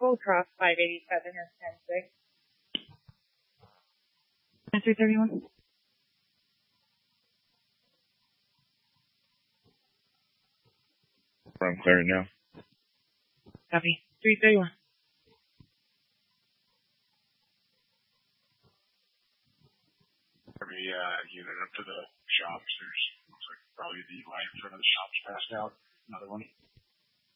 Full cross 587 or 106. 331. I'm clearing now. Copy. 331. Every unit up to the shops, there's looks like probably the light in front of the shops passed out. Another one.